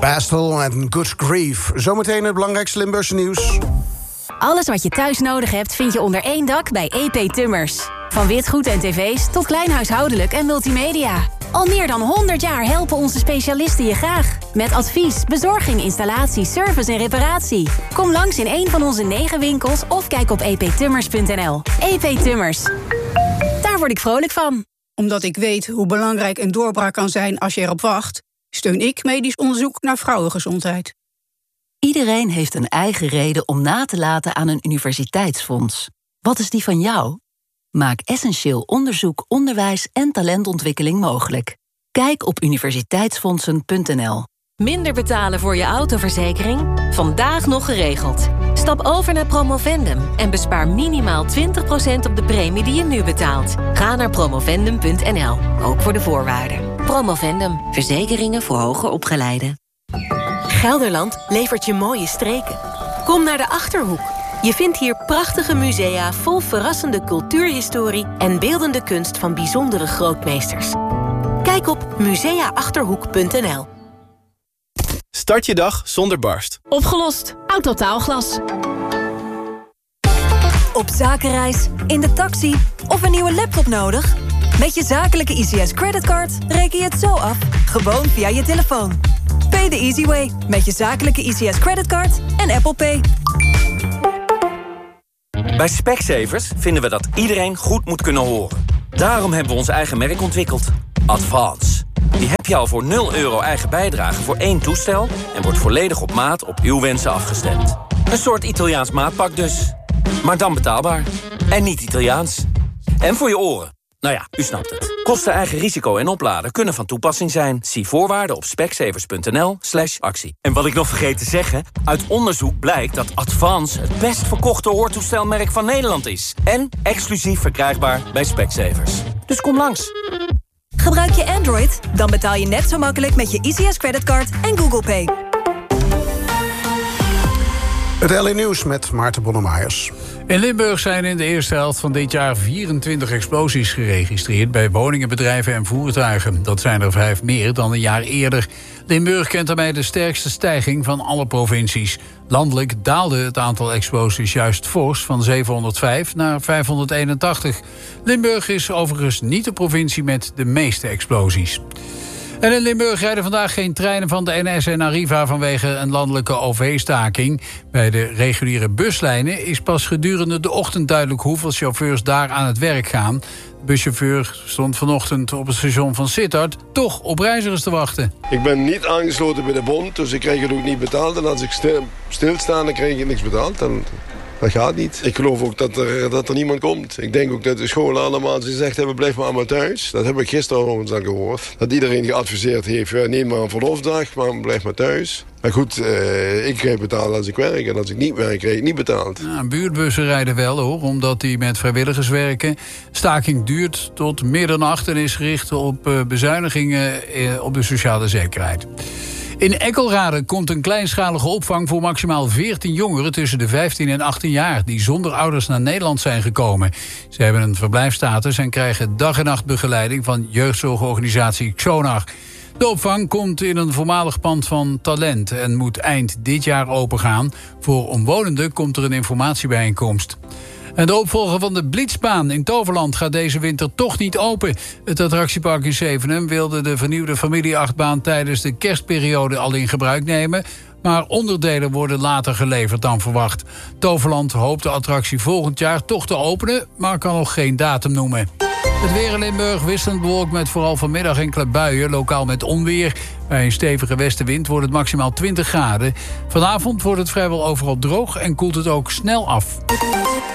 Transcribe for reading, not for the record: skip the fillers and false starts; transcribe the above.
Bastille en Good Grief. Zometeen het belangrijkste Limburgse nieuws. Alles wat je thuis nodig hebt vind je onder één dak bij EP Tummers. Van witgoed en tv's tot klein huishoudelijk en multimedia. Al meer dan 100 jaar helpen onze specialisten je graag. Met advies, bezorging, installatie, service en reparatie. Kom langs in een van onze 9 winkels of kijk op eptummers.nl. EP Tummers. Daar word ik vrolijk van. Omdat ik weet hoe belangrijk een doorbraak kan zijn als je erop wacht, steun ik medisch onderzoek naar vrouwengezondheid. Iedereen heeft een eigen reden om na te laten aan een universiteitsfonds. Wat is die van jou? Maak essentieel onderzoek, onderwijs en talentontwikkeling mogelijk. Kijk op universiteitsfondsen.nl. Minder betalen voor je autoverzekering? Vandaag nog geregeld. Stap over naar Promovendum en bespaar minimaal 20% op de premie die je nu betaalt. Ga naar promovendum.nl, ook voor de voorwaarden. Promovendum, verzekeringen voor hoger opgeleiden. Gelderland levert je mooie streken. Kom naar de Achterhoek. Je vindt hier prachtige musea vol verrassende cultuurhistorie en beeldende kunst van bijzondere grootmeesters. Kijk op museaachterhoek.nl. Start je dag zonder barst. Opgelost. Autotaalglas. Op zakenreis, in de taxi of een nieuwe laptop nodig? Met je zakelijke ICS creditcard reken je het zo af, gewoon via je telefoon. Pay the easy way met je zakelijke ICS creditcard en Apple Pay. Bij Specsavers vinden we dat iedereen goed moet kunnen horen. Daarom hebben we ons eigen merk ontwikkeld. Advance. Die heb je al voor €0 eigen bijdrage voor 1 toestel en wordt volledig op maat op uw wensen afgestemd. Een soort Italiaans maatpak dus. Maar dan betaalbaar. En niet Italiaans. En voor je oren. Nou ja, u snapt het. Kosten, eigen risico en opladen kunnen van toepassing zijn. Zie voorwaarden op specsavers.nl/actie. En wat ik nog vergeet te zeggen, uit onderzoek blijkt dat Advance het best verkochte hoortoestelmerk van Nederland is. En exclusief verkrijgbaar bij Specsavers. Dus kom langs. Gebruik je Android? Dan betaal je net zo makkelijk met je ICS creditcard en Google Pay. Het LA Nieuws met Maarten Bonnemajers. In Limburg zijn in de eerste helft van dit jaar 24 explosies geregistreerd bij woningen, bedrijven en voertuigen. Dat zijn er 5 meer dan een jaar eerder. Limburg kent daarmee de sterkste stijging van alle provincies. Landelijk daalde het aantal explosies juist fors van 705 naar 581. Limburg is overigens niet de provincie met de meeste explosies. En in Limburg rijden vandaag geen treinen van de NS en Arriva vanwege een landelijke OV-staking. Bij de reguliere buslijnen is pas gedurende de ochtend duidelijk hoeveel chauffeurs daar aan het werk gaan. De buschauffeur stond vanochtend op het station van Sittard toch op reizigers te wachten. Ik ben niet aangesloten bij de bond, dus ik krijg het ook niet betaald. En als ik stilsta, dan krijg ik niks betaald. Dat gaat niet. Ik geloof ook dat er niemand komt. Ik denk ook dat de scholen allemaal gezegd hebben, blijf maar allemaal thuis. Dat heb ik gisteren al gehoord. Dat iedereen geadviseerd heeft, neem maar een verlofdag, maar blijf maar thuis. Maar goed, ik krijg betaald als ik werk. En als ik niet werk, krijg ik niet betaald. Ja, buurtbussen rijden wel hoor, omdat die met vrijwilligers werken. Staking duurt tot middernacht en is gericht op bezuinigingen op de sociale zekerheid. In Eckelrade komt een kleinschalige opvang voor maximaal 14 jongeren tussen de 15 en 18 jaar... die zonder ouders naar Nederland zijn gekomen. Ze hebben een verblijfsstatus en krijgen dag en nacht begeleiding van jeugdzorgorganisatie Xonar. De opvang komt in een voormalig pand van Talent en moet eind dit jaar opengaan. Voor omwonenden komt er een informatiebijeenkomst. En de opvolger van de Blitzbaan in Toverland gaat deze winter toch niet open. Het attractiepark in Zevenum wilde de vernieuwde familieachtbaan tijdens de kerstperiode al in gebruik nemen, maar onderdelen worden later geleverd dan verwacht. Toverland hoopt de attractie volgend jaar toch te openen, maar kan nog geen datum noemen. Het weer in Limburg wisselend bewolkt met vooral vanmiddag enkele buien, lokaal met onweer. Bij een stevige westenwind wordt het maximaal 20 graden. Vanavond wordt het vrijwel overal droog en koelt het ook snel af.